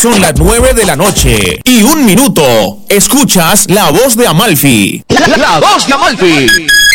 Son las 9 de la noche y 1 minuto. Escuchas La Voz de Amalfi. La Voz de Amalfi.